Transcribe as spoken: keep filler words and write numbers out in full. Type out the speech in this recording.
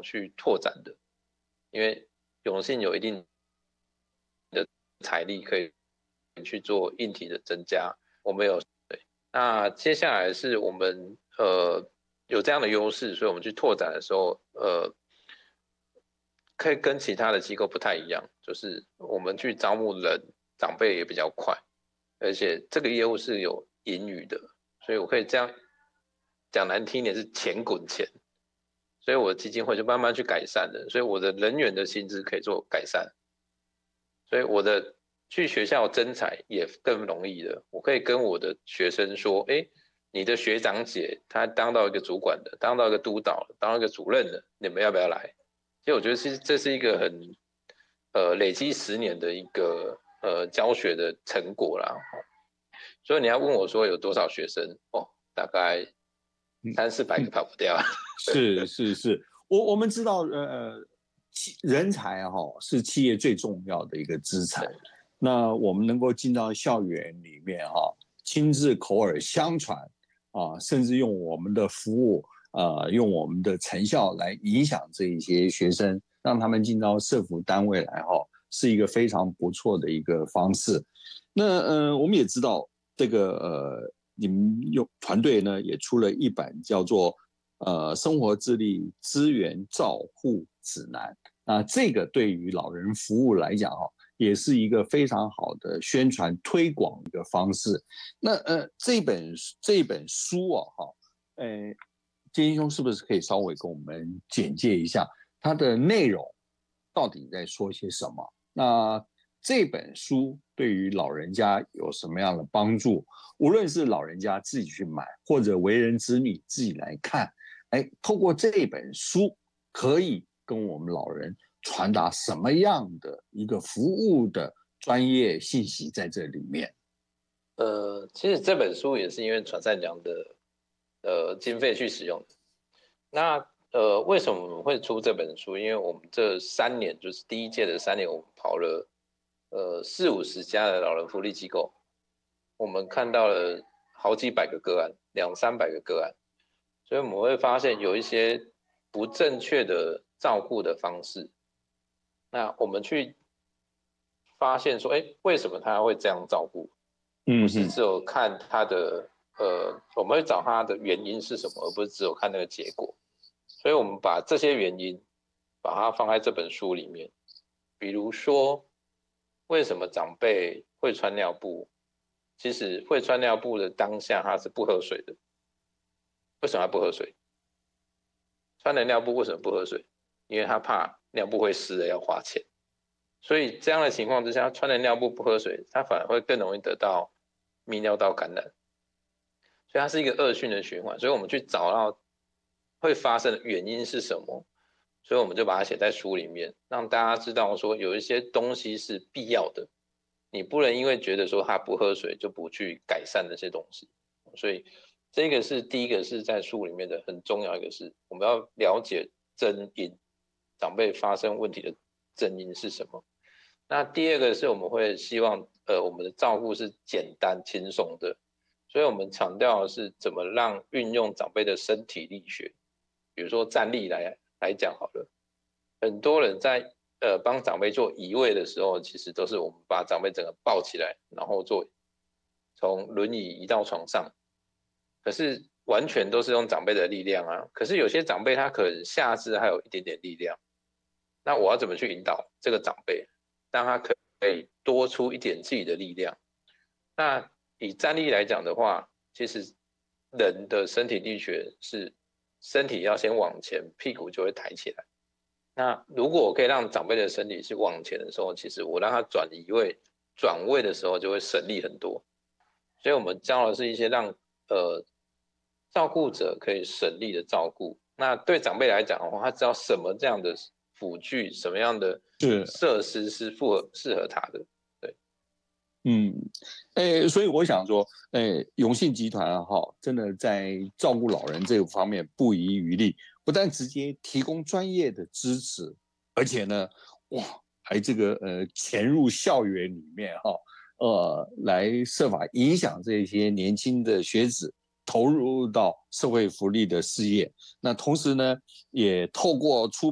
去拓展的，因为永信有一定的财力可以去做硬体的增加，我们有对。那接下来是我们呃有这样的优势，所以我们去拓展的时候，呃，可以跟其他的机构不太一样，就是我们去招募人长辈也比较快，而且这个业务是有盈余的，所以我可以这样讲难听一点是钱滚钱，所以我的基金会就慢慢去改善的，所以我的人员的薪资可以做改善，所以我的去学校征才也更容易了，我可以跟我的学生说，哎，你的学长姐她当到一个主管的，当到一个督导了，当到一个主任了，你们要不要来？其实我觉得是这是一个很呃累积十年的一个呃教学的成果啦。所以你要问我说有多少学生哦，大概三四百个跑不掉。 是是是，我我们知道呃人才哈、哦、是企业最重要的一个资产。那我们能够进到校园里面哈、哦，亲自口耳相传啊，甚至用我们的服务。呃，用我们的成效来影响这一些学生，让他们进到社福单位来哈，是一个非常不错的一个方式。那呃，我们也知道这个呃，你们用团队呢也出了一本叫做呃《生活自立资源照护指南》。那这个对于老人服务来讲哈，也是一个非常好的宣传推广的方式。那呃，这本这本书啊哈，呃。建英兄是不是可以稍微跟我们简介一下它的内容到底在说些什么？那这本书对于老人家有什么样的帮助？无论是老人家自己去买，或者为人子女自己来看，哎，透过这本书可以跟我们老人传达什么样的一个服务的专业信息在这里面？ 呃，其实这本书也是因为传善良的呃经费去使用的。那呃，为什么我们会出这本书？因为我们这三年，就是第一届的三年，我们跑了呃四五十家的老人福利机构，我们看到了好几百个个案，两三百个个案，所以我们会发现有一些不正确的照顾的方式。那我们去发现说，哎，为什么他会这样照顾？不是只有看他的呃，我们会找他的原因是什么，而不是只有看那个结果。所以我们把这些原因把它放在这本书里面。比如说，为什么长辈会穿尿布？其实会穿尿布的当下他是不喝水的。为什么他不喝水？穿了尿布为什么不喝水？因为他怕尿布会湿了要花钱。所以这样的情况之下，穿了尿布不喝水，他反而会更容易得到泌尿道感染。所以它是一个恶性的循环。所以我们去找到会发生的原因是什么，所以我们就把它写在书里面，让大家知道说有一些东西是必要的，你不能因为觉得说他不喝水就不去改善那些东西。所以这个是第一个是在书里面的很重要一个是，我们要了解真因，长辈发生问题的真因是什么。那第二个是我们会希望呃我们的照顾是简单轻松的，所以我们强调的是怎么让运用长辈的身体力学，比如说站立来来讲好了，很多人在呃帮长辈做移位的时候，其实都是我们把长辈整个抱起来，然后做从轮椅移到床上，可是完全都是用长辈的力量啊。可是有些长辈他可能下肢还有一点点力量，那我要怎么去引导这个长辈，让他可以多出一点自己的力量？那以站立来讲的话，其实人的身体力学是身体要先往前，屁股就会抬起来。那如果我可以让长辈的身体是往前的时候，其实我让他转移位、转位的时候就会省力很多。所以我们教的是一些让呃照顾者可以省力的照顾。那对长辈来讲的话，他知道什么这样的辅具、什么样的设施是符合适合他的。对， 嗯，诶，所以我想说，诶，永信集团哈，真的在照顾老人这个方面不遗余力，不但直接提供专业的支持，而且呢，哇，还这个呃潜入校园里面哈，呃，来设法影响这些年轻的学子投入到社会福利的事业。那同时呢，也透过出